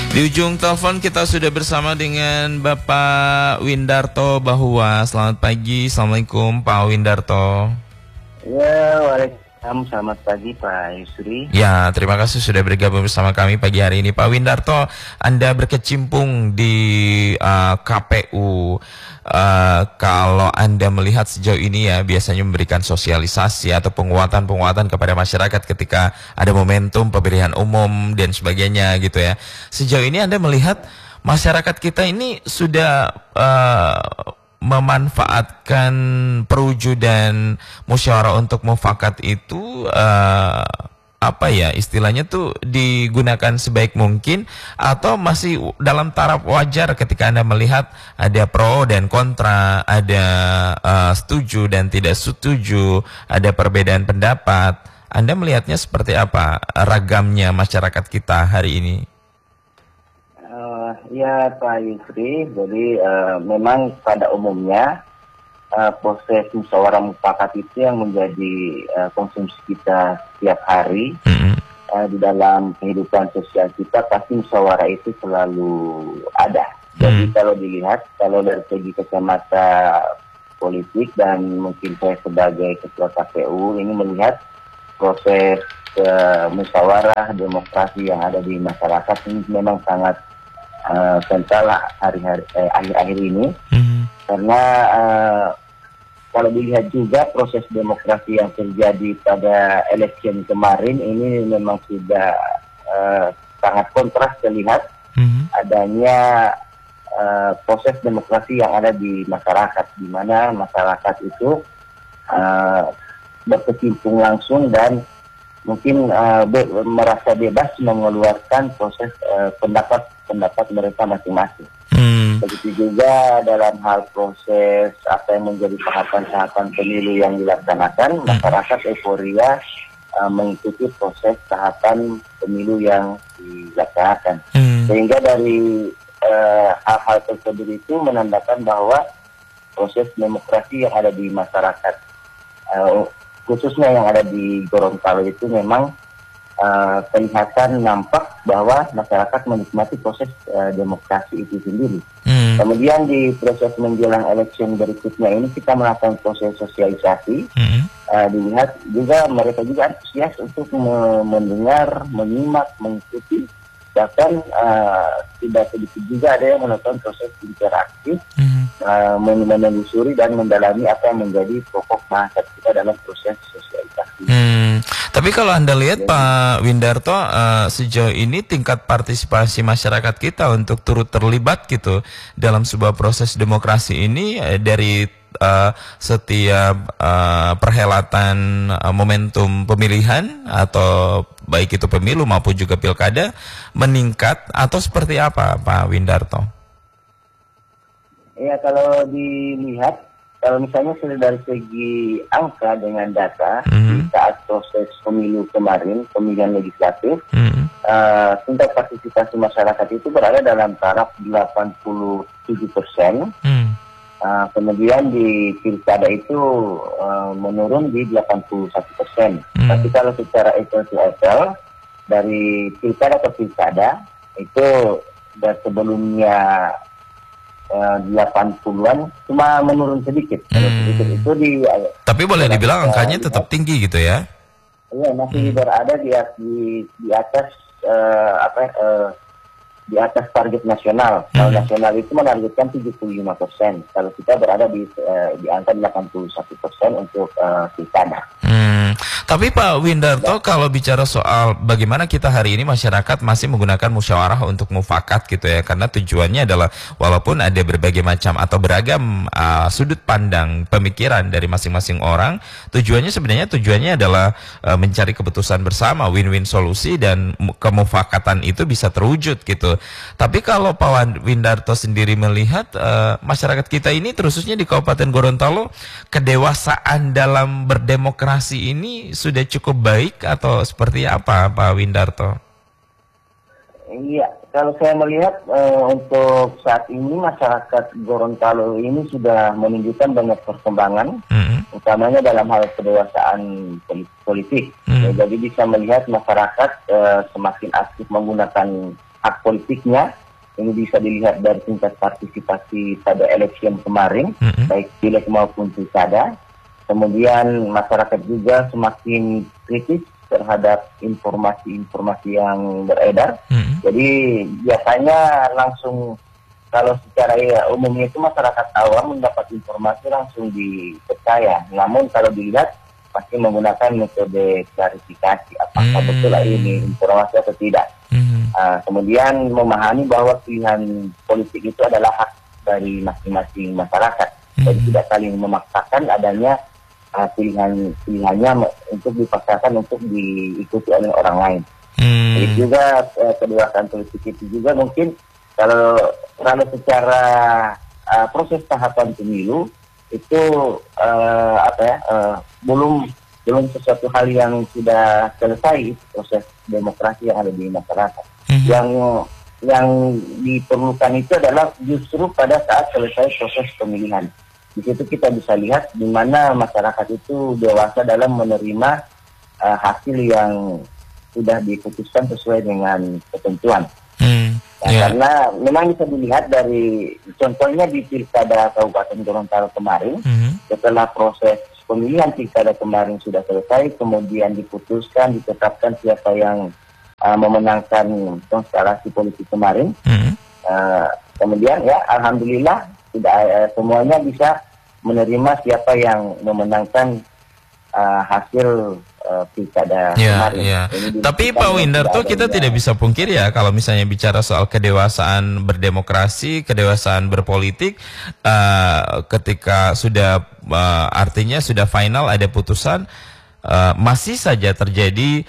Di ujung telepon kita sudah bersama dengan Bapak Windarto Bahua. Selamat pagi, Assalamualaikum Pak Windarto. Ya, waalaikumsalam. Selamat pagi Pak Yusri. Ya, terima kasih sudah bergabung bersama kami pagi hari ini. Pak Windarto, Anda berkecimpung di KPU. Kalau Anda melihat sejauh ini ya, biasanya memberikan sosialisasi atau penguatan-penguatan kepada masyarakat ketika ada momentum pemilihan umum dan sebagainya gitu ya. Sejauh ini Anda melihat masyarakat kita ini sudah memanfaatkan peruju dan musyawarah untuk mufakat itu apa ya istilahnya tuh digunakan sebaik mungkin atau masih dalam taraf wajar ketika Anda melihat ada pro dan kontra, ada setuju dan tidak setuju, ada perbedaan pendapat. Anda melihatnya seperti apa ragamnya masyarakat kita hari ini? Ya Pak Yusri, jadi memang pada umumnya proses musyawarah mufakat itu yang menjadi konsumsi kita setiap hari. Di dalam kehidupan sosial kita pasti musyawarah itu selalu ada. Jadi kalau dilihat, kalau dari segi kacamata politik dan mungkin saya sebagai ketua KPU ini melihat proses musyawarah demokrasi yang ada di masyarakat ini memang sangat sentral akhir-akhir ini. Karena kalau dilihat juga proses demokrasi yang terjadi pada election kemarin ini memang sudah sangat kontras terlihat adanya proses demokrasi yang ada di masyarakat, di mana masyarakat itu berkecimpung langsung dan mungkin merasa bebas mengeluarkan proses pendapat mereka masing-masing. Begitu juga dalam hal proses apa yang menjadi tahapan-tahapan pemilu yang dilaksanakan, masyarakat euforia mengikuti proses tahapan pemilu yang dilaksanakan. Sehingga dari hal-hal tersebut itu menandakan bahwa proses demokrasi yang ada di masyarakat, khususnya yang ada di Gorontalo itu memang kelihatan nampak bahwa masyarakat menikmati proses demokrasi itu sendiri. Kemudian di proses menjelang election berikutnya ini kita melakukan proses sosialisasi. Dilihat juga mereka juga antusias untuk mendengar, menyimak, mengikuti. Bahkan tidak sedikit juga ada yang melakukan proses interaktif, menelusuri dan mendalami apa yang menjadi pokok bahasa kita dalam proses sosialisasi. Tapi kalau Anda lihat Pak Windarto, sejauh ini tingkat partisipasi masyarakat kita untuk turut terlibat gitu dalam sebuah proses demokrasi ini dari setiap perhelatan momentum pemilihan atau baik itu pemilu maupun juga pilkada meningkat atau seperti apa Pak Windarto? Ya, kalau dilihat, kalau misalnya dari segi angka dengan data di saat proses pemilu kemarin, pemilihan legislatif, tingkat partisipasi masyarakat itu berada dalam taraf 87%. Kemudian di pilkada itu menurun di 81%. Tapi kalau secara apple to apple, dari pilkada ke pilkada itu dari sebelumnya 80-an cuma menurun sedikit. Sedikit itu tapi boleh dibilang angkanya tetap tinggi gitu ya? Iya, masih berada di atas di atas target nasional. Kalau nasional itu menargetkan 75%. Kalau kita berada di angka 81% untuk pilkada. Tapi Pak Windarto, kalau bicara soal bagaimana kita hari ini masyarakat masih menggunakan musyawarah untuk mufakat gitu ya, karena tujuannya adalah walaupun ada berbagai macam atau beragam sudut pandang pemikiran dari masing-masing orang, tujuannya adalah mencari keputusan bersama, win-win solusi dan kemufakatan itu bisa terwujud gitu. Tapi kalau Pak Windarto sendiri melihat masyarakat kita ini terkhususnya di Kabupaten Gorontalo, kedewasaan dalam berdemokrasi ini sudah cukup baik atau seperti apa Pak Windarto? Iya, kalau saya melihat untuk saat ini masyarakat Gorontalo ini sudah menunjukkan banyak perkembangan, utamanya dalam hal kedewasaan politik. Jadi bisa melihat masyarakat semakin aktif menggunakan hak politiknya. Ini bisa dilihat dari tingkat partisipasi pada election kemarin, baik pileg maupun pilkada. Kemudian masyarakat juga semakin kritis terhadap informasi-informasi yang beredar. Jadi biasanya langsung, kalau secara umumnya itu masyarakat awam mendapat informasi langsung dipercaya. Namun kalau dilihat pasti menggunakan metode klarifikasi, apakah betul ini informasi atau tidak. Kemudian memahami bahwa pilihan politik itu adalah hak dari masing-masing masyarakat. Jadi tidak saling memaksakan adanya pilihannya untuk dipaksakan untuk diikuti oleh orang lain. Jadi juga kedewasaan politik itu juga mungkin kalau secara proses tahapan pemilu itu belum sesuatu hal yang sudah selesai proses demokrasi yang ada di masyarakat. Yang diperlukan itu adalah justru pada saat selesai proses pemilihan. Di situ kita bisa lihat di mana masyarakat itu dewasa dalam menerima hasil yang sudah diputuskan sesuai dengan ketentuan. Karena memang bisa dilihat dari contohnya di pilkada Kabupaten Gorontalo kemarin, setelah proses pemilihan pilkada kemarin sudah selesai, kemudian ditetapkan siapa yang memenangkan konstelasi politik kemarin. Kemudian ya alhamdulillah tidak semuanya bisa menerima siapa yang memenangkan hasil pilkada kemarin. Tapi Pak Windarto, kita tidak bisa pungkir ya kalau misalnya bicara soal kedewasaan berdemokrasi, kedewasaan berpolitik, ketika sudah artinya sudah final ada putusan, masih saja terjadi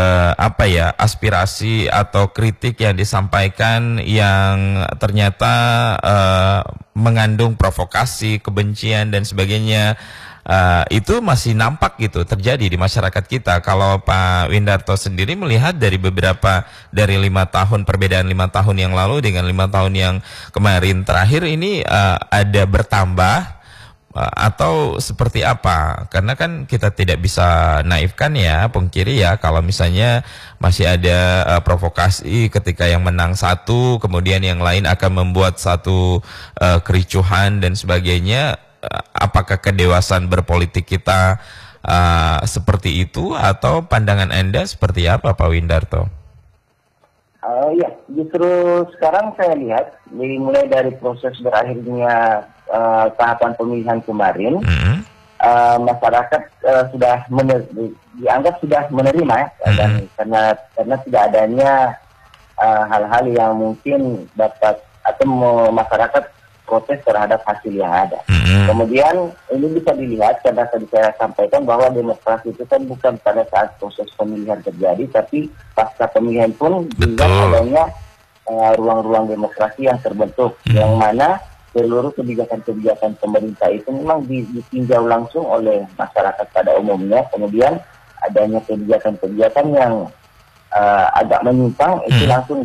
aspirasi atau kritik yang disampaikan yang ternyata mengandung provokasi, kebencian dan sebagainya. Itu masih nampak gitu terjadi di masyarakat kita. Kalau Pak Windarto sendiri melihat dari 5 tahun, perbedaan 5 tahun yang lalu dengan 5 tahun yang kemarin terakhir ini, ada bertambah atau seperti apa? Karena kan kita tidak bisa naifkan ya, pungkiri ya, kalau misalnya masih ada provokasi ketika yang menang satu, kemudian yang lain akan membuat satu kericuhan dan sebagainya. Apakah kedewasaan berpolitik kita seperti itu, atau pandangan Anda seperti apa, Pak Windarto? Ya, justru sekarang saya lihat mulai dari proses berakhirnya tahapan pemilihan kemarin, masyarakat sudah dianggap sudah menerima ya, dan karena tidak adanya hal-hal yang mungkin dapat atau masyarakat protes terhadap hasil yang ada. Kemudian ini bisa dilihat karena tadi saya sampaikan bahwa demokrasi itu kan bukan pada saat proses pemilihan terjadi, tapi pasca pemilihan pun juga adanya ruang-ruang demokrasi yang terbentuk, yang mana seluruh kebijakan-kebijakan pemerintah itu memang ditinjau langsung oleh masyarakat pada umumnya. Kemudian adanya kebijakan-kebijakan yang agak menyimpang itu langsung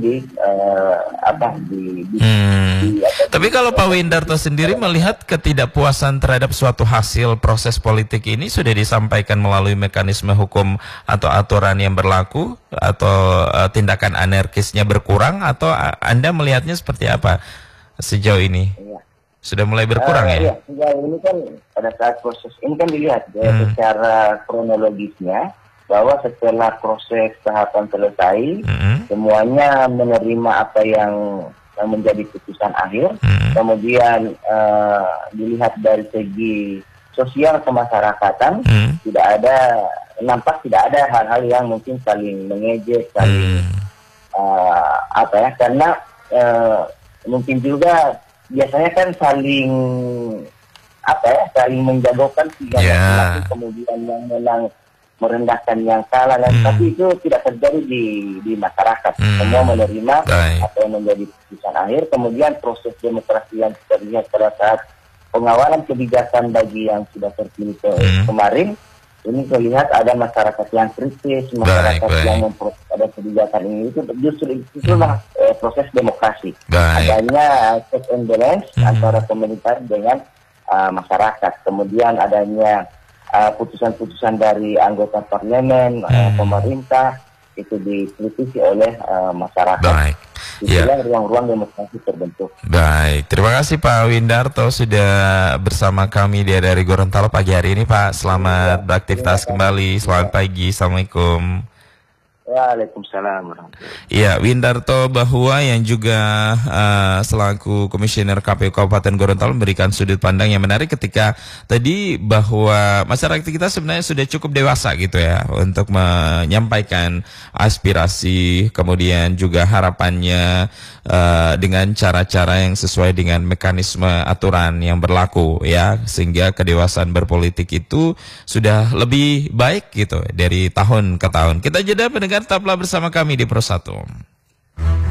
Tapi kalau Pak Windarto sendiri melihat ketidakpuasan terhadap suatu hasil proses politik ini sudah disampaikan melalui mekanisme hukum atau aturan yang berlaku, atau tindakan anarkisnya berkurang, atau Anda melihatnya seperti apa sejauh ini? Sudah mulai berkurang ya? Iya, sejauh ini kan pada saat proses ini kan dilihat secara kronologisnya, bahwa setelah proses tahapan selesai, semuanya menerima apa yang menjadi putusan akhir. Kemudian dilihat dari segi sosial kemasyarakatan, nampak tidak ada hal-hal yang mungkin saling mengejek, saling karena mungkin juga biasanya kan saling menjagokan kemudian yang menang merendahkan yang kalah, tapi itu tidak terjadi di masyarakat. Semua menerima apa yang menjadi putusan akhir. Kemudian proses demokrasi yang terlihat pada saat pengawalan kebijakan bagi yang sudah terpilih kemarin, ini terlihat ada masyarakat yang kritis, masyarakat yang memprotes ada kebijakan ini. Itu justru itulah proses demokrasi. Adanya check and balance antara pemerintah dengan masyarakat. Kemudian adanya putusan-putusan dari anggota parlemen, pemerintah itu dikritisi oleh masyarakat. Itulah ruang-ruang demokrasi terbentuk. Baik, terima kasih Pak Windarto sudah bersama kami dari Gorontalo pagi hari ini Pak. Selamat beraktivitas kembali. Selamat pagi. Assalamualaikum. Waalaikumsalam. Iya, Windarto Bahua yang juga selaku Komisioner KPU Kabupaten Gorontalo memberikan sudut pandang yang menarik ketika tadi bahwa masyarakat kita sebenarnya sudah cukup dewasa gitu ya untuk menyampaikan aspirasi, kemudian juga harapannya dengan cara-cara yang sesuai dengan mekanisme aturan yang berlaku ya, sehingga kedewasaan berpolitik itu sudah lebih baik gitu dari tahun ke tahun. Kita jeda pendengar, tetaplah bersama kami di Pro 1.